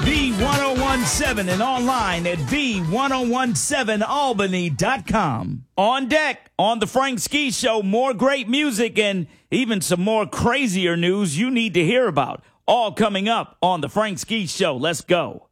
V1017 and online at V1017Albany.com. On deck on the Frank Ski Show, more great music and even some more crazier news you need to hear about. All coming up on the Frank Ski Show. Let's go.